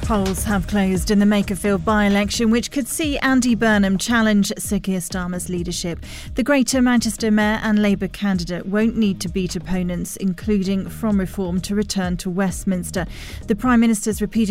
Polls have closed in the Makerfield by-election, which could see Andy Burnham challenge Sir Keir Starmer's leadership. The Greater Manchester Mayor and Labour candidate won't need to beat opponents, including from Reform, to return to Westminster. The Prime Minister's repeated